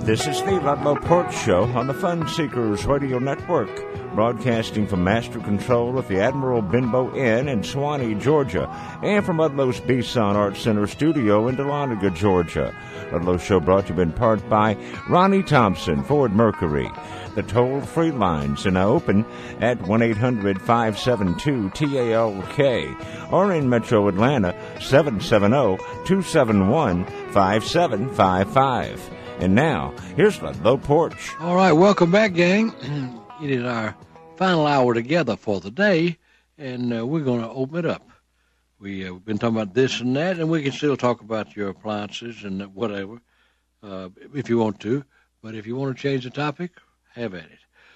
This is the Ludlow Porch Show on the Fun Seekers Radio Network, broadcasting from Master Control at the Admiral Benbow Inn in Suwanee, Georgia, and from Ludlow's Beeson Art Center studio in Dahlonega, Georgia. Ludlow's show brought to you in part by Ronnie Thompson, Ford Mercury. The toll-free lines are now open at 1-800-572-TALK, or in Metro Atlanta, 770-271-5755. And now, here's Ludlow Porch. All right, welcome back, gang. It is our final hour together for the day, and we're going to open it up. We've been talking about this and that, and we can still talk about your appliances and whatever, if you want to. But if you want to change the topic, have at it.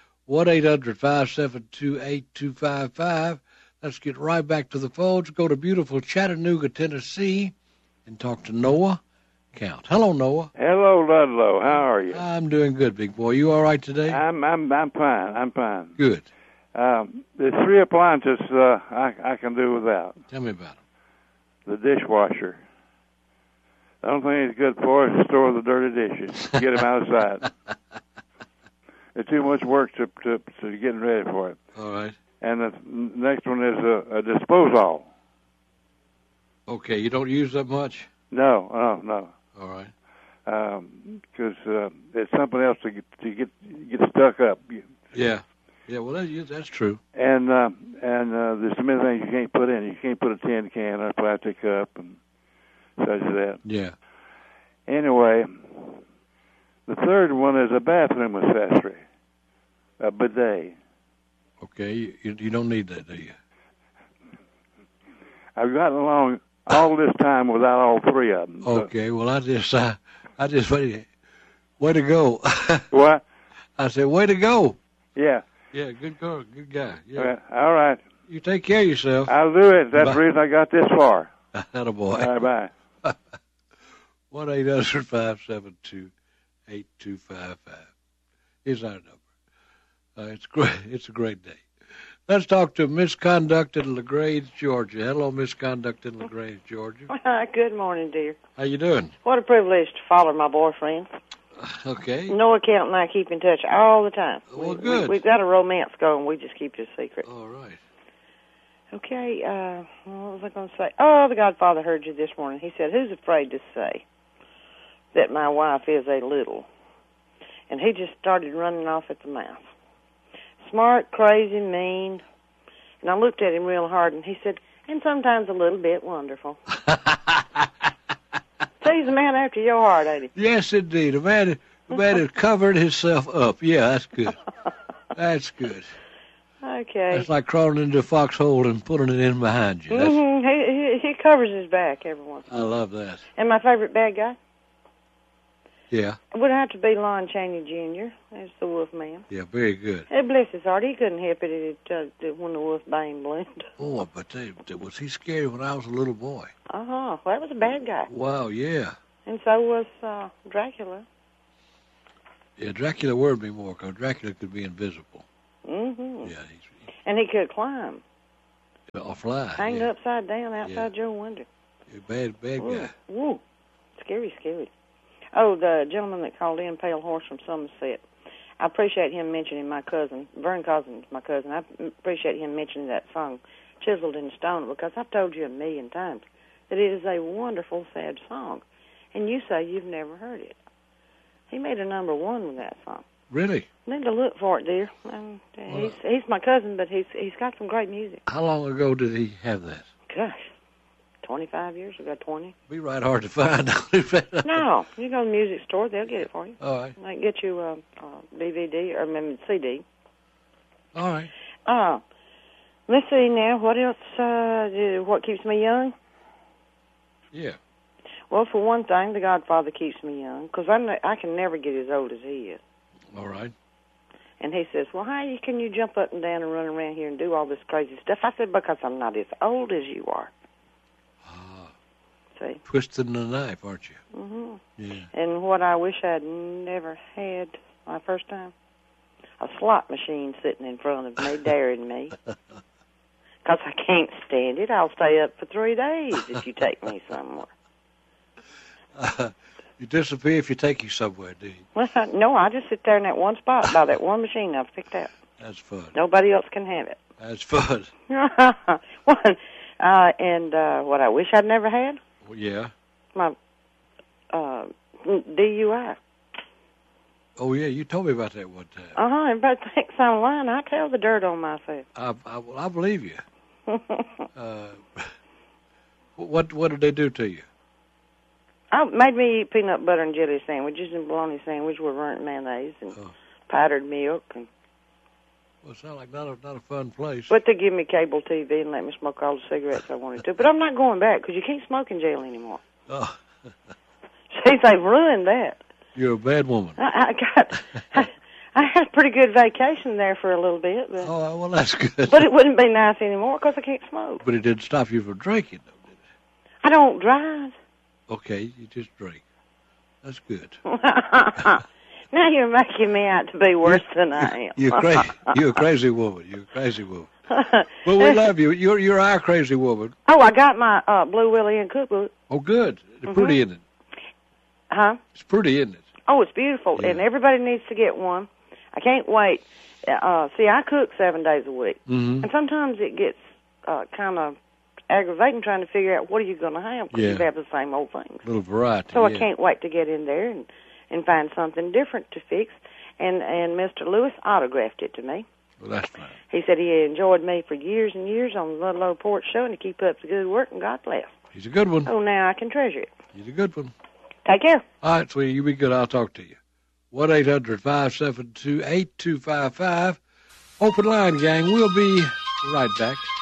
1-800-572-8255. Let's get right back to the phones. Go to beautiful Chattanooga, Tennessee, and talk to Noah Count. Hello, Noah. Hello, Ludlow. How are you? I'm doing good, big boy. You all right today? I'm fine. I'm fine. Good. There's three appliances I can do without. Tell me about them. The dishwasher. The only thing it's good for is to store the dirty dishes. Get them outside. It's too much work to getting ready for it. All right. And the next one is a disposal. Okay, you don't use that much? No. All right. Because it's something else to get stuck up. Yeah. Well, that's true. And there's so many things you can't put in. You can't put a tin can or a plastic cup and such as that. Yeah. Anyway, the third one is a bathroom accessory, a bidet. Okay, you don't need that, do you? I've gotten along all this time without all three of them. Okay, well, I just way to go. What? I said, way to go. Yeah. Yeah, good girl, good guy. Yeah. All right. You take care of yourself. I'll do it. That's the reason I got this far. Attaboy. All right, bye. 1-800-572-8255 is our number. It's great. It's a great day. Let's talk to Misconduct in LaGrange, Georgia. Hello, Misconduct in LaGrange, Georgia. Good morning, dear. How you doing? What a privilege to follow my boyfriend. Okay. Noah Count and I keep in touch all the time. Well, good. We've got a romance going. We just keep it a secret. All right. Okay, what was I going to say? Oh, the Godfather heard you this morning. He said, who's afraid to say that my wife is a little? And he just started running off at the mouth. Smart, crazy, mean. And I looked at him real hard, and he said, and sometimes a little bit wonderful. So he's a man after your heart, ain't he? Yes, indeed. A man has covered himself up. Yeah, that's good. That's good. Okay. That's like crawling into a foxhole and putting it in behind you. He covers his back every once in a while. I love that. And my favorite bad guy? Yeah. It would have to be Lon Chaney Jr. as the Wolf Man. Yeah, very good. Bless his heart, he couldn't help it when the wolf bane bloomed. Oh, but was he scary when I was a little boy? Well, that was a bad guy. Wow, yeah. And so was Dracula. Yeah, Dracula worried me more because Dracula could be invisible. Mm-hmm. Yeah. And he could climb. Or fly. Hanged upside down outside your window. Bad guy. Woo. Scary. Oh, the gentleman that called in, Pale Horse from Somerset. I appreciate him mentioning my cousin. Vern Cousin's my cousin. I appreciate him mentioning that song, Chiseled in Stone, because I've told you 1,000,000 times that it is a wonderful, sad song. And you say you've never heard it. He made a #1 with that song. Really? Need to look for it, dear. He's my cousin, but he's got some great music. How long ago did he have that? Gosh, 25 years ago, 20. Be right hard to find. No, you go to the music store, they'll get it for you. All right. They can get you a DVD or CD. All right. Let's see now. What else? What keeps me young? Yeah. Well, for one thing, The Godfather keeps me young because I can never get as old as he is. All right. And he says, well, how can you jump up and down and run around here and do all this crazy stuff? I said, because I'm not as old as you are. See? Twisting the knife, aren't you? Mm-hmm. Yeah. And what I wish I'd never had my first time, a slot machine sitting in front of me, daring me. Because I can't stand it. I'll stay up for 3 days if you take me somewhere. You disappear if you take you somewhere, do you? Well, no, I just sit there in that one spot by that one machine I've picked out. That's fun. Nobody else can have it. That's fun. And what I wish I'd never had? Well, yeah. My DUI. Oh, yeah, you told me about that one time. Everybody thinks I'm lying. I tell the dirt on myself. I believe you. What did they do to you? Made me eat peanut butter and jelly sandwiches and bologna sandwich with burnt mayonnaise and powdered milk. And well, it sounds like not a fun place. But they give me cable TV and let me smoke all the cigarettes I wanted to. But I'm not going back because you can't smoke in jail anymore. Oh. See, they've ruined that. You're a bad woman. I had a pretty good vacation there for a little bit. But, oh, well, that's good. But it wouldn't be nice anymore because I can't smoke. But it didn't stop you from drinking, though, did it? I don't drive. Okay, you just drink. That's good. Now you're making me out to be worse than I am. You're crazy. You're a crazy woman. You're a crazy woman. Well, we love you. You're our crazy woman. Oh, I got my Blue Willie and cookbook. Oh, good. It's pretty, isn't it? Huh? It's pretty, isn't it? Oh, it's beautiful, Yeah. and everybody needs to get one. I can't wait. See, I cook 7 days a week, and sometimes it gets kind of aggravating trying to figure out what are you going to have because you have the same old things. A little variety. So I can't wait to get in there and find something different to fix. And Mr. Lewis autographed it to me. Well, that's fine. He said he enjoyed me for years and years on the Little Old Porch Show and to keep up the good work, and God bless. He's a good one. Oh, now I can treasure it. He's a good one. Take care. All right, sweetie, you be good. I'll talk to you. 1-800-572-8255. Open line, gang. We'll be right back.